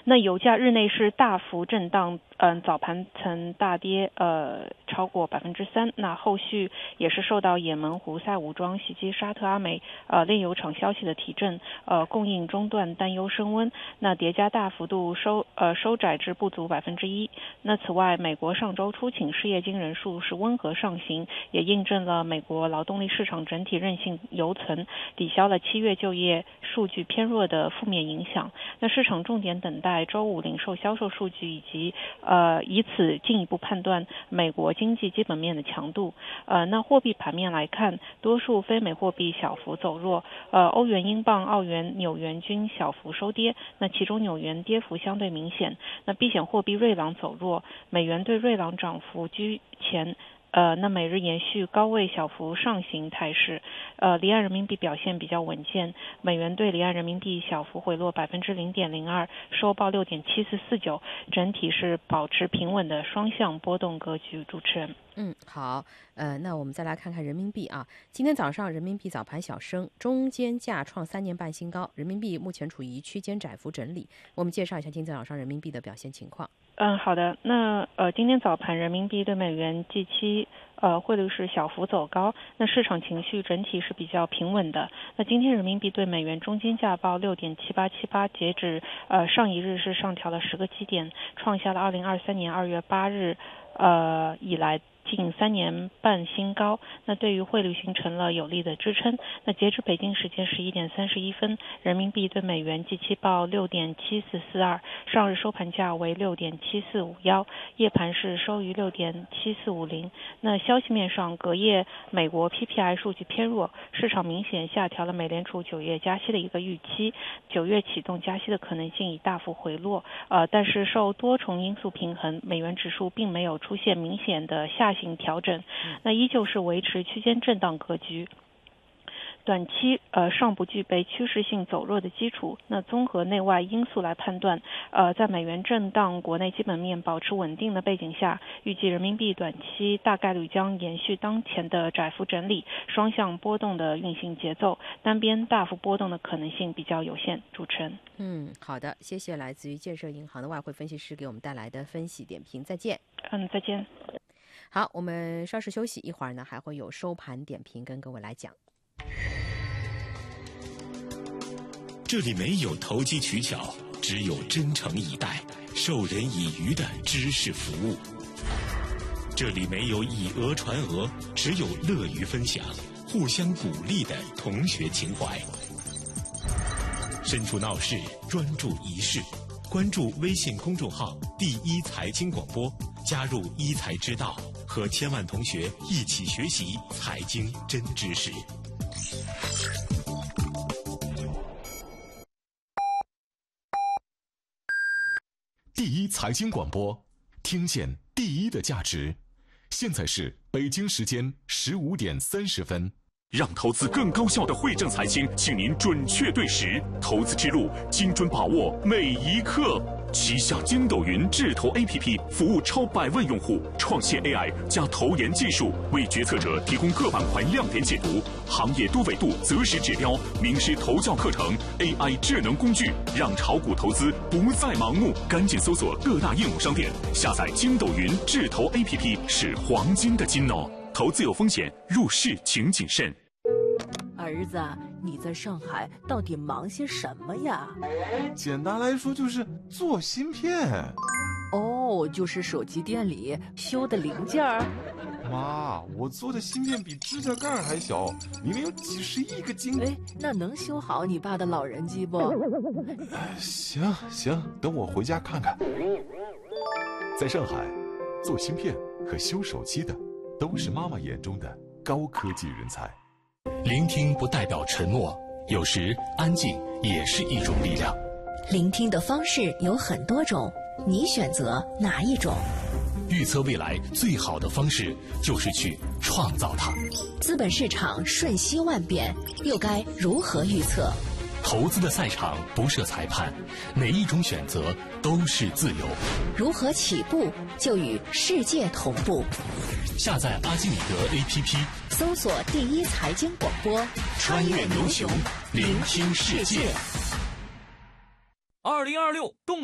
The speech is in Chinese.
那油价日内是大幅震荡，早盘曾大跌超过3%，那后续也是受到也门胡塞武装袭击沙特阿美炼油厂消息的提振，供应中断担忧升温，那叠加大幅度收窄至不足1%。那此外，美国上周初请失业金人数是温和上行，也印证了美国劳动力市场整体韧性犹存，抵消了7月就业数据偏弱的负面影响。那市场重点等待周五零售销售数据，以及以此进一步判断美国经济基本面的强度。那货币盘面来看，多数非美货币小幅走弱，欧元、英镑、澳元、纽元均小幅收跌，那其中纽元跌幅相对明显。那避险货币瑞郎走弱，美元对瑞郎涨幅居前。那每日延续高位小幅上行态势，离岸人民币表现比较稳健，美元对离岸人民币小幅回落0.02%，收报6.7449，整体是保持平稳的双向波动格局。主持人， 好，那我们再来看看人民币啊。今天早上人民币早盘小升，中间价创3年半新高，人民币目前处于区间窄幅整理。我们介绍一下今天早上人民币的表现情况。 好的。那今天早盘人民币对美元G7汇率是小幅走高，那市场情绪整体是比较平稳的。那今天人民币对美元中间价报6.7878，截止上一日是上调了10个基点，创下了2023年2月8日以来近3年半新高，那对于汇率形成了有力的支撑。那截至北京时间11点31分，人民币对美元G7报6.7442，上日收盘价为6.7451，夜盘是收于6.7450。那消息面上，隔夜美国 PPI 数据偏弱，市场明显下调了美联储9月加息的一个预期，9月启动加息的可能性已大幅回落。但是受多重因素平衡，美元指数并没有出现明显的下行调整，那依旧是维持区间震荡格局。短期尚不具备趋势性走弱的基础。那综合内外因素来判断，在美元震荡、国内基本面保持稳定的背景下，预计人民币短期大概率将延续当前的窄幅整理、双向波动的运行节奏，单边大幅波动的可能性比较有限。主持人， 好的，谢谢来自于建设银行的外汇分析师给我们带来的分析点评，再见。 再见。 好，我们稍事休息，一会儿呢还会有收盘点评跟各位来讲。 这里没有投机取巧，只有真诚以待、授人以渔的知识服务。这里没有以讹传讹，只有乐于分享、互相鼓励的同学情怀。身处闹市，专注一事，关注微信公众号“第一财经广播”，加入一财之道，和千万同学一起学习财经真知识。 第一财经广播，听见第一的价值。现在是北京时间15点30分。 让投资更高效的汇正财经，请您准确对时，投资之路精准把握每一刻。旗下筋斗云智投 APP 服务超100万用户，创新 AI 加投研技术，为决策者提供各板块亮点解读、行业多维度择时指标、名师投教课程、AI 智能工具，让炒股投资不再盲目。赶紧搜索各大应用商店，下载筋斗云智投 APP 是黄金的金哦。投资有风险，入市请谨慎。 儿子，你在上海到底忙些什么呀？ 简单来说就是做芯片。 哦，就是手机店里修的零件儿。 妈，我做的芯片比指甲盖还小，里面有几十亿个晶。 那能修好你爸的老人机不？ 行，等我回家看看。 在上海，做芯片和修手机的都是妈妈眼中的高科技人才。 聆听不代表沉默，有时安静也是一种力量。 聆听的方式有很多种，你选择哪一种？ 预测未来最好的方式就是去创造它。 资本市场瞬息万变，又该如何预测？ 投资的赛场不设裁判，每一种选择都是自由。 如何起步就与世界同步？ 下载阿基米德 APP， 搜索第一财经广播， 穿越牛熊，聆听世界。 2026动